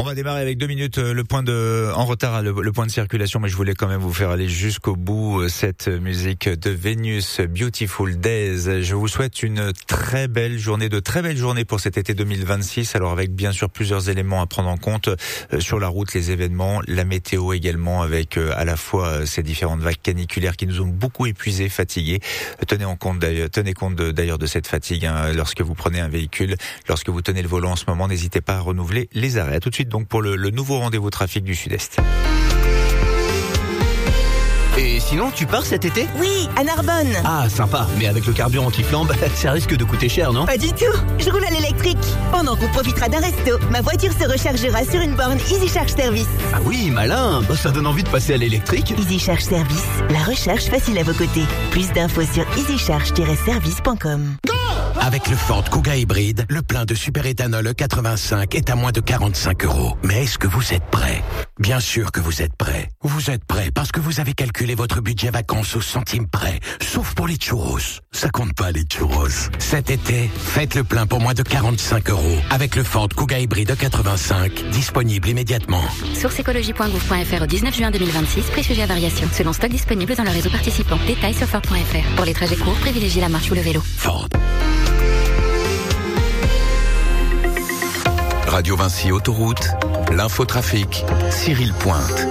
va démarrer avec 2 minutes le point de circulation, mais je voulais quand même vous faire aller jusqu'au bout cette musique de Vénus, Beautiful Days. Je vous souhaite une très belle journée, de très belles journées pour cet été 2026. Alors avec bien sûr plusieurs éléments à prendre en compte sur la route, les événements, la météo également, avec à la fois ces différentes vagues caniculaires qui nous ont beaucoup épuisés, fatigués. Tenez compte d'ailleurs de cette fatigue lorsque vous prenez un véhicule, lorsque vous tenez le volant en ce moment, n'hésitez pas à renouveler les arrêts. À tout de suite donc pour le nouveau rendez-vous trafic du Sud-Est. Et sinon, tu pars cet été ? Oui, à Narbonne. Ah, sympa. Mais avec le carburant qui flambe, ça risque de coûter cher, non ? Pas du tout. Je roule à l'électrique. Pendant qu'on profitera d'un resto, ma voiture se rechargera sur une borne Easy Charge Service. Ah oui, malin. Ça donne envie de passer à l'électrique. Easy Charge Service, la recharge facile à vos côtés. Plus d'infos sur easycharge-service.com. Avec le Ford Kuga hybride, le plein de superéthanol E85 est à moins de 45 €. Mais est-ce que vous êtes prêts ? Bien sûr que vous êtes prêts. Vous êtes prêts parce que vous avez calculé votre budget vacances au centime près. Sauf pour les churros. Ça compte pas les churros. Cet été, faites le plein pour moins de 45 € avec le Ford Kuga hybride E85, disponible immédiatement. Source écologie.gouv.fr au 19 juin 2026, prix sujet à variation. Selon stock disponible dans le réseau participant. Détails sur Ford.fr. Pour les trajets courts, privilégiez la marche ou le vélo. Ford. Radio Vinci Autoroute, l'infotrafic, Cyril Pointe.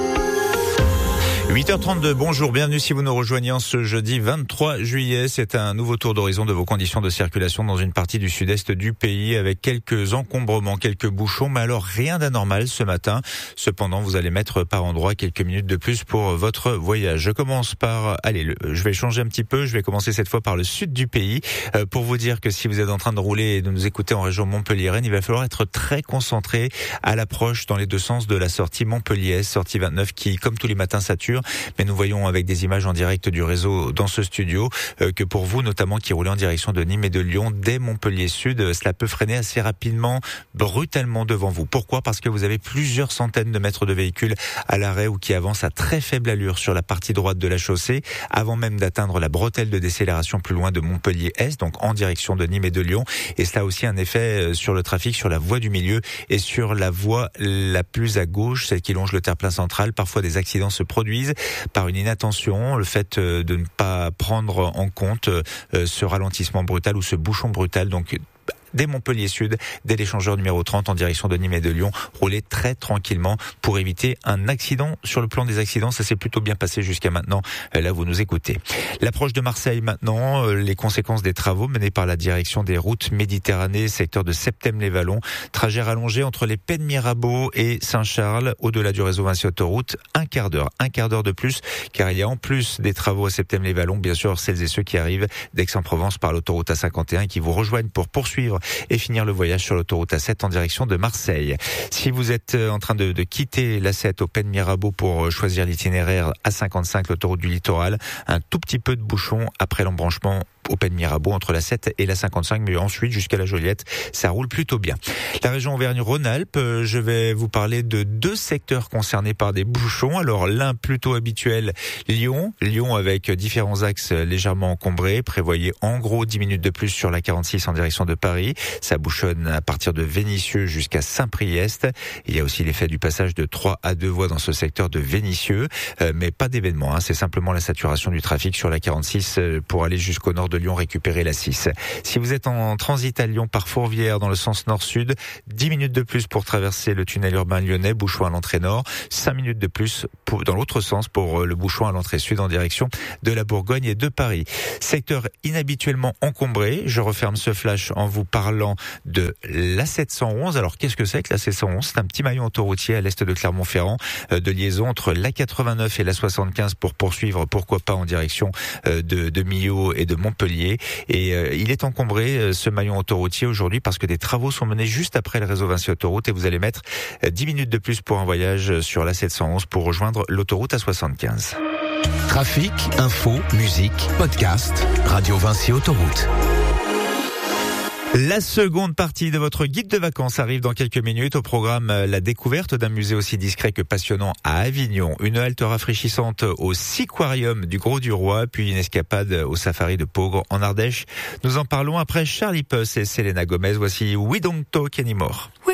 8h32, bonjour, bienvenue si vous nous rejoignez en ce jeudi 23 juillet. C'est un nouveau tour d'horizon de vos conditions de circulation dans une partie du sud-est du pays avec quelques encombrements, quelques bouchons, mais alors rien d'anormal ce matin. Cependant, vous allez mettre par endroit quelques minutes de plus pour votre voyage. Je commence par, je vais changer un petit peu, je vais commencer cette fois par le sud du pays pour vous dire que si vous êtes en train de rouler et de nous écouter en région Montpellier-Rennes, il va falloir être très concentré à l'approche dans les deux sens de la sortie Montpellier, sortie 29 qui, comme tous les matins, sature. Mais nous voyons avec des images en direct du réseau dans ce studio que pour vous, notamment qui roulez en direction de Nîmes et de Lyon, dès Montpellier Sud, cela peut freiner assez rapidement, brutalement devant vous. Pourquoi ? Parce que vous avez plusieurs centaines de mètres de véhicules à l'arrêt ou qui avancent à très faible allure sur la partie droite de la chaussée, avant même d'atteindre la bretelle de décélération plus loin de Montpellier-Est, donc en direction de Nîmes et de Lyon. Et cela a aussi un effet sur le trafic, sur la voie du milieu et sur la voie la plus à gauche, celle qui longe le terre-plein central. Parfois, des accidents se produisent par une inattention, le fait de ne pas prendre en compte ce ralentissement brutal ou ce bouchon brutal. Donc dès Montpellier Sud, dès l'échangeur numéro 30 en direction de Nîmes et de Lyon, roulez très tranquillement pour éviter un accident. Sur le plan des accidents, ça s'est plutôt bien passé jusqu'à maintenant. Là, vous nous écoutez. L'approche de Marseille maintenant, les conséquences des travaux menés par la direction des routes Méditerranée, secteur de Septèmes-les-Vallons. Trajet rallongé entre les Pennes Mirabeau et Saint-Charles, au-delà du réseau Vinci Autoroute, un quart d'heure de plus, car il y a en plus des travaux à Septèmes-les-Vallons, bien sûr, celles et ceux qui arrivent d'Aix-en-Provence par l'autoroute A51 qui vous rejoignent pour poursuivre et finir le voyage sur l'autoroute A7 en direction de Marseille. Si vous êtes en train de quitter l'A7 au Pennes Mirabeau pour choisir l'itinéraire A55, l'autoroute du littoral, un tout petit peu de bouchon après l'embranchement au Pennes Mirabeau entre la 7 et la 55, mais ensuite jusqu'à la Joliette, ça roule plutôt bien. La région Auvergne-Rhône-Alpes, je vais vous parler de 2 secteurs concernés par des bouchons. Alors l'un plutôt habituel, Lyon avec différents axes légèrement encombrés. Prévoyez en gros 10 minutes de plus sur la 46 en direction de Paris. Ça bouchonne à partir de Vénissieux jusqu'à Saint-Priest. Il y a aussi l'effet du passage de 3 à 2 voies dans ce secteur de Vénissieux, mais pas d'événement. C'est simplement la saturation du trafic sur la 46 pour aller jusqu'au nord de Lyon, récupérer la 6. Si vous êtes en transit à Lyon par Fourvière dans le sens nord-sud, 10 minutes de plus pour traverser le tunnel urbain lyonnais, bouchon à l'entrée nord, 5 minutes de plus dans l'autre sens pour le bouchon à l'entrée sud en direction de la Bourgogne et de Paris. Secteur inhabituellement encombré, je referme ce flash en vous parlant de l'A711. Alors qu'est-ce que c'est que l'A711 ? C'est un petit maillon autoroutier à l'est de Clermont-Ferrand, de liaison entre l'A89 et l'A75 pour poursuivre, pourquoi pas en direction de Millau et de Montpellier. Et il est encombré, ce maillon autoroutier aujourd'hui, parce que des travaux sont menés juste après le réseau Vinci Autoroute et vous allez mettre 10 minutes de plus pour un voyage sur l'A711 pour rejoindre l'autoroute A75. Trafic, info, musique, podcast, Radio Vinci Autoroute. La seconde partie de votre guide de vacances arrive dans quelques minutes. Au programme, la découverte d'un musée aussi discret que passionnant à Avignon. Une halte rafraîchissante au Siquarium du Grau-du-Roi, puis une escapade au safari de Peaugres en Ardèche. Nous en parlons après Charlie Puth et Selena Gomez. Voici We Don't Talk Anymore.